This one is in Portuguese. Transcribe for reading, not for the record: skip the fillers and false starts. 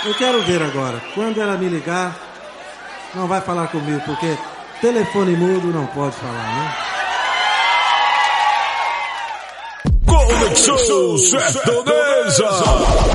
Eu quero ver agora. Quando ela me ligar, não vai falar comigo, porque telefone mudo não pode falar, né? Conexão Sertaneja.